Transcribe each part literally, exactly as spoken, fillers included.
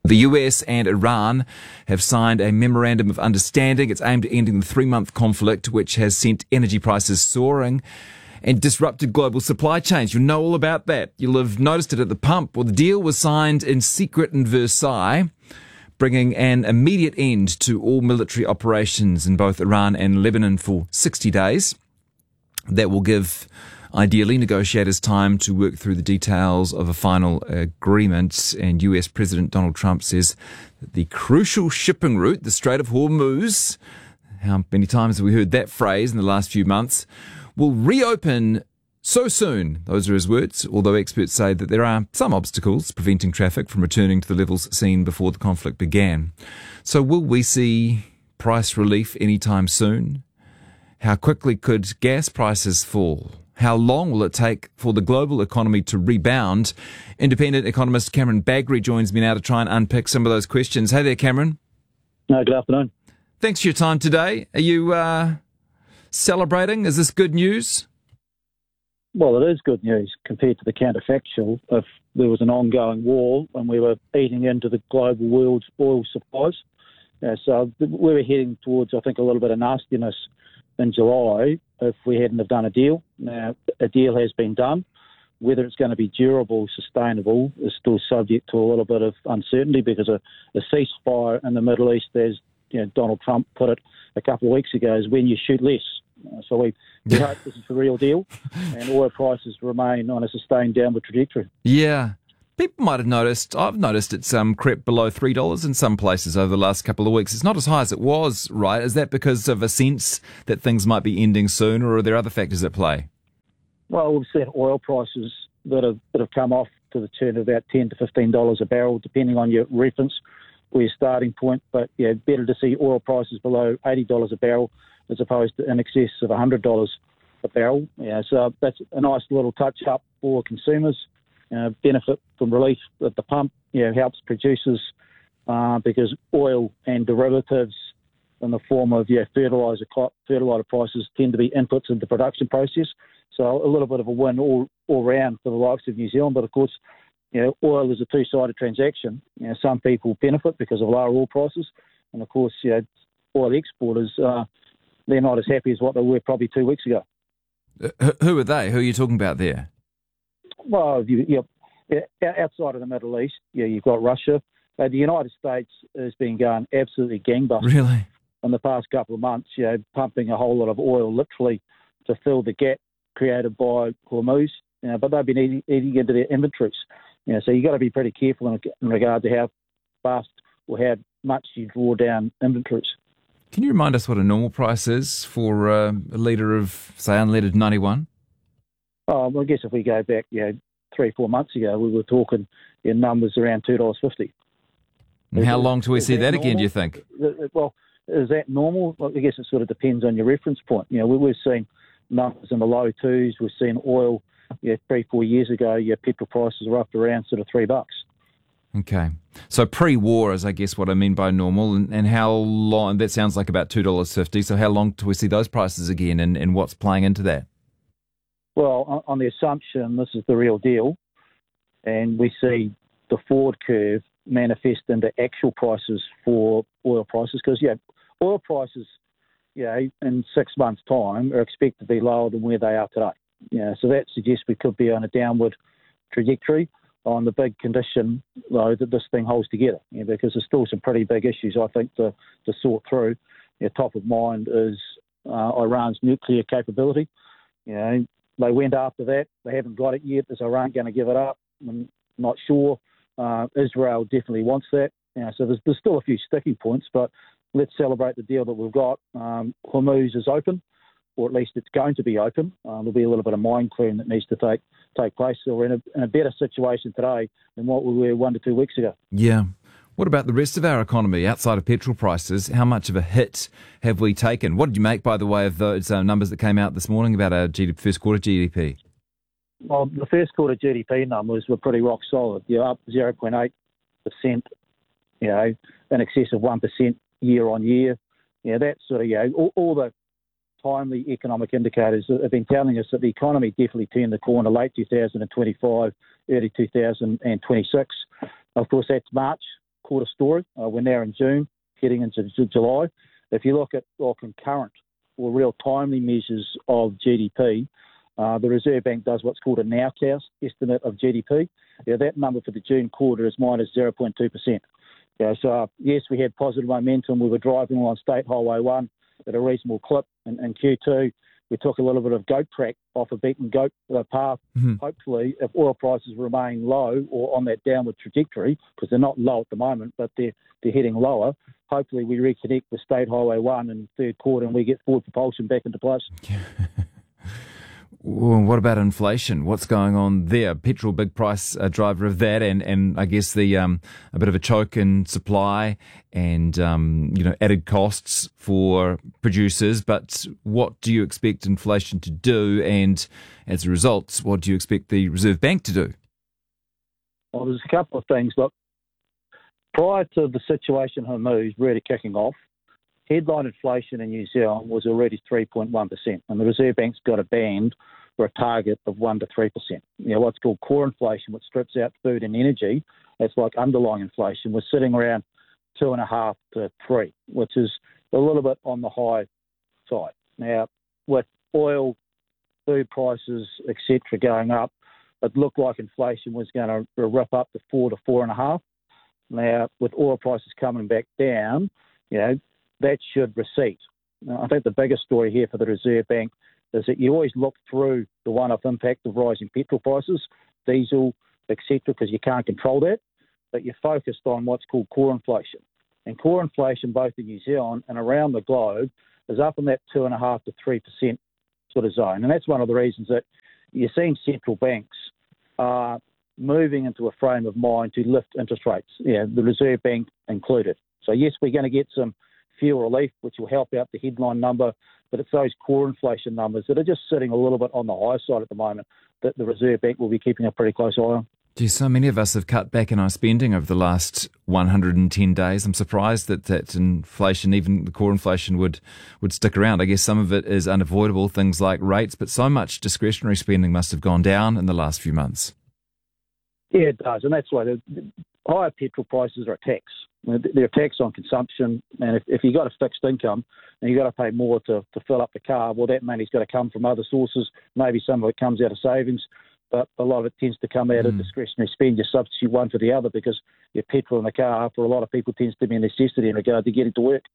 The U S and Iran have signed a memorandum of understanding. It's aimed at ending the three-month conflict, which has sent energy prices soaring and disrupted global supply chains. You'll know all about that. You'll have noticed it at the pump. Well, the deal was signed in secret in Versailles, bringing an immediate end to all military operations in both Iran and Lebanon for sixty days. That will give, ideally, negotiators time to work through the details of a final agreement. And U S President Donald Trump says that the crucial shipping route, the Strait of Hormuz, how many times have we heard that phrase in the last few months, will reopen so soon. Those are his words, although experts say that there are some obstacles preventing traffic from returning to the levels seen before the conflict began. So will we see price relief anytime soon? How quickly could gas prices fall? How long will it take for the global economy to rebound? Independent economist Cameron Bagrie joins me now to try and unpick some of those questions. Hey there, Cameron. No, good afternoon. Thanks for your time today. Are you uh, celebrating? Is this good news? Well, it is good news compared to the counterfactual. If there was an ongoing war and we were eating into the global world's oil supplies, uh, so we were heading towards, I think, a little bit of nastiness in July if we hadn't have done a deal. Now, a deal has been done. Whether it's going to be durable, sustainable, is still subject to a little bit of uncertainty because a, a ceasefire in the Middle East, as you know, Donald Trump put it a couple of weeks ago, is when you shoot less. Uh, so we, we hope this is the real deal and oil prices remain on a sustained downward trajectory. Yeah. People might have noticed, I've noticed it's um, crept below three dollars in some places over the last couple of weeks. It's not as high as it was, right? Is that because of a sense that things might be ending soon, or are there other factors at play? Well, we've seen oil prices that have, that have come off to the tune of about ten to fifteen dollars a barrel, depending on your reference or your starting point. But yeah, better to see oil prices below eighty dollars a barrel as opposed to in excess of one hundred dollars a barrel. Yeah, so that's a nice little touch-up for consumers. Uh, benefit from relief at the pump, you know, helps producers uh, because oil and derivatives in the form of yeah, fertiliser fertiliser prices tend to be inputs in the production process. So a little bit of a win all, all round for the likes of New Zealand. But of course, you know, oil is a two-sided transaction. You know, some people benefit because of lower oil prices, and of course, you know, oil exporters uh, they're not as happy as what they were probably two weeks ago. Uh, who are they? Who are you talking about there? Well, you, you, outside of the Middle East, yeah, you've got Russia. Uh, the United States has been going absolutely gangbusters really? in the past couple of months, you know, pumping a whole lot of oil literally to fill the gap created by Hormuz. You know, but they've been eating, eating into their inventories. You know, so you've got to be pretty careful in, in regard to how fast or how much you draw down inventories. Can you remind us what a normal price is for uh, a litre of, say, unleaded ninety-one? Oh, well, I guess if we go back, you know, three, four months ago, we were talking in numbers around two dollars fifty. And how long do we see that, that again, do you think? Well, is that normal? Well, I guess it sort of depends on your reference point. You know, we, we've seen numbers in the low twos. We've seen oil, you know, three, four years ago, your petrol prices were up around sort of three bucks. Okay. So pre-war is, I guess, what I mean by normal. And, and how long, that sounds like about two dollars fifty. So how long do we see those prices again, and, and what's playing into that? Well, on the assumption this is the real deal, and we see the forward curve manifest into actual prices for oil prices, because, yeah, oil prices, yeah, in six months' time are expected to be lower than where they are today. Yeah, so that suggests we could be on a downward trajectory on the big condition, though, that this thing holds together, yeah, because there's still some pretty big issues, I think, to, to sort through. Yeah, top of mind is uh, Iran's nuclear capability. You know, they went after that. They haven't got it yet. Is Iran going to give it up? I'm not sure. Uh, Israel definitely wants that. You know, so there's, there's still a few sticking points, but let's celebrate the deal that we've got. Um, Hormuz is open, or at least it's going to be open. Uh, there'll be a little bit of mine clearing that needs to take take place. So we're in a, in a better situation today than what we were one to two weeks ago. Yeah. What about the rest of our economy outside of petrol prices? How much of a hit have we taken? What did you make, by the way, of those uh, numbers that came out this morning about our G D P, first quarter G D P? Well, the first quarter G D P numbers were pretty rock solid. You're up zero point eight percent, you know, in excess of one percent year on year. You know, that sort of, you know, all, all the timely economic indicators have been telling us that the economy definitely turned the corner late two thousand twenty-five, early two thousand twenty-six. Of course, that's March. quarter story. Uh, we're now in June, heading into July. If you look at or concurrent or real timely measures of G D P, uh, the Reserve Bank does what's called a nowcast estimate of G D P. Yeah, that number for the June quarter is minus zero point two percent. Yeah, so, uh, yes, we had positive momentum. We were driving on State Highway one at a reasonable clip. And in Q two, we took a little bit of goat track off a beaten goat uh, path. Mm-hmm. Hopefully, if oil prices remain low or on that downward trajectory, because they're not low at the moment, but they're, they're heading lower, hopefully we reconnect with State Highway one in third quarter and we get forward propulsion back into place. Well, what about inflation? What's going on there? Petrol, big price uh, driver of that, and, and I guess the um, a bit of a choke in supply and um, you know added costs for producers. But what do you expect inflation to do? And as a result, what do you expect the Reserve Bank to do? Well, there's a couple of things. Look, prior to the situation in Hormuz really kicking off, headline inflation in New Zealand was already three point one percent, and the Reserve Bank's got a band for a target of one to three percent. You know, what's called core inflation, which strips out food and energy, that's like underlying inflation, was sitting around two point five to three, which is a little bit on the high side. Now, with oil, food prices, et cetera, going up, it looked like inflation was going to rip up to four to four point five. Now, with oil prices coming back down, you know, that should recede. Now, I think the biggest story here for the Reserve Bank is that you always look through the one-off impact of rising petrol prices, diesel, et cetera, because you can't control that, but you're focused on what's called core inflation. And core inflation, both in New Zealand and around the globe, is up in that two point five to three percent sort of zone. And that's one of the reasons that you're seeing central banks uh, moving into a frame of mind to lift interest rates, you know, the Reserve Bank included. So, yes, we're going to get some fuel relief, which will help out the headline number, but it's those core inflation numbers that are just sitting a little bit on the high side at the moment that the Reserve Bank will be keeping a pretty close eye on. Gee, so many of us have cut back in our spending over the last one hundred ten days. I'm surprised that that inflation, even the core inflation, would, would stick around. I guess some of it is unavoidable, things like rates, but so much discretionary spending must have gone down in the last few months. Yeah, it does, and that's why the higher petrol prices are a tax. They're a tax on consumption, and if, if you've got a fixed income and you've got to pay more to, to fill up the car, well, that money's got to come from other sources. Maybe some of it comes out of savings, but a lot of it tends to come out mm. of discretionary spend. You substitute one for the other because your petrol in the car, for a lot of people, tends to be a necessity in regard to getting to work.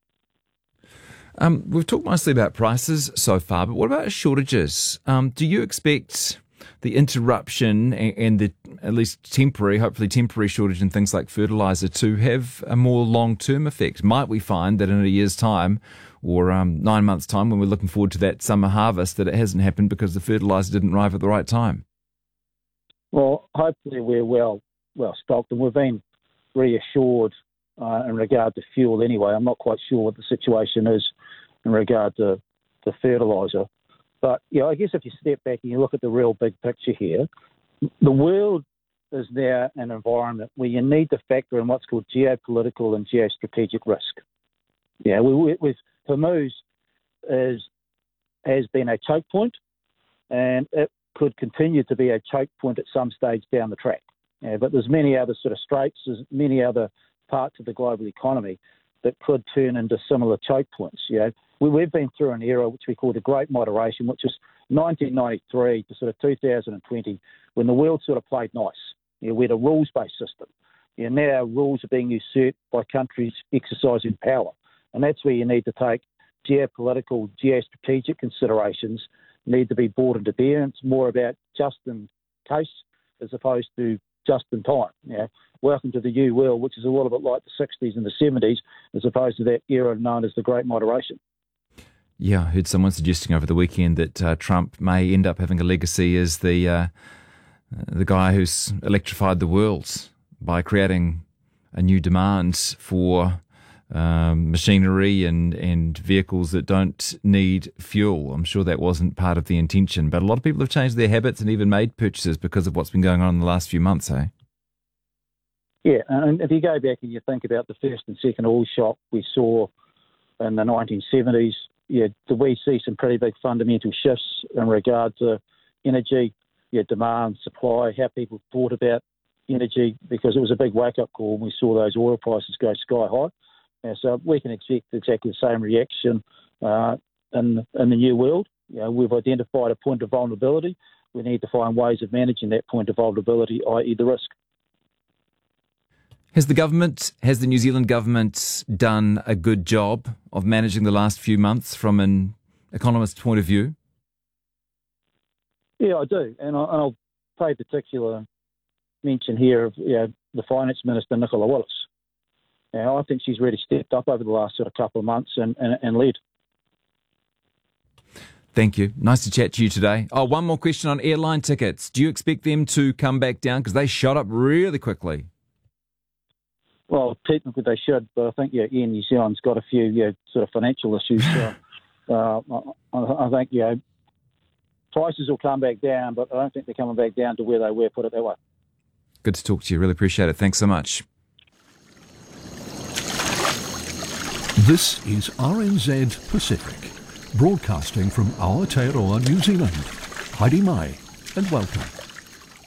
Um, we've talked mostly about prices so far, but what about shortages? Um, do you expect the interruption and the at least temporary, hopefully temporary shortage in things like fertiliser to have a more long-term effect? Might we find that in a year's time or um, nine months' time, when we're looking forward to that summer harvest, that it hasn't happened because the fertiliser didn't arrive at the right time? Well, hopefully we're well well stocked, and we've been reassured uh, in regard to fuel anyway. I'm not quite sure what the situation is in regard to, to fertiliser. But, you know, I guess if you step back and you look at the real big picture here, the world is now an environment where you need to factor in what's called geopolitical and geostrategic risk. Yeah, we, with Hormuz is, has been a choke point, and it could continue to be a choke point at some stage down the track. Yeah, but there's many other sort of straits, there's many other parts of the global economy that could turn into similar choke points. You know, we, we've been through an era which we call the Great Moderation, which is nineteen ninety-three to sort of two thousand twenty, when the world sort of played nice. You know, we had a rules-based system. You know, now rules are being usurped by countries exercising power, and that's where you need to take geopolitical, geostrategic considerations need to be brought into bear. It's more about just in case as opposed to just in time. You know, welcome to the new world, which is a little bit like the sixties and the seventies, as opposed to that era known as the Great Moderation. Yeah, I heard someone suggesting over the weekend that uh, Trump may end up having a legacy as the uh, the guy who's electrified the world by creating a new demand for um, machinery and, and vehicles that don't need fuel. I'm sure that wasn't part of the intention, but a lot of people have changed their habits and even made purchases because of what's been going on in the last few months, eh? Yeah, and if you go back and you think about the first and second oil shock we saw in the nineteen seventies, yeah, do we see some pretty big fundamental shifts in regard to energy, yeah, demand, supply, how people thought about energy because it was a big wake-up call when we saw those oil prices go sky high. Uh, so we can expect exactly the same reaction uh, in, in the new world. You know, we've identified a point of vulnerability. We need to find ways of managing that point of vulnerability, that is the risk. Has the government, has the New Zealand government done a good job of managing the last few months from an economist's point of view? Yeah, I do. And, I, and I'll pay particular mention here of you know, the Finance Minister, Nicola Willis. Now, I think she's really stepped up over the last sort of couple of months and, and, and led. Thank you. Nice to chat to you today. Oh, one more question on airline tickets. Do you expect them to come back down? Because they shot up really quickly. Well, technically they should, but I think yeah, Air New Zealand's got a few yeah, sort of financial issues. So, uh, I, I think yeah, prices will come back down, but I don't think they're coming back down to where they were, put it that way. Good to talk to you. Really appreciate it. Thanks so much. This is R N Z Pacific, broadcasting from Aotearoa, New Zealand. Haere mai and welcome.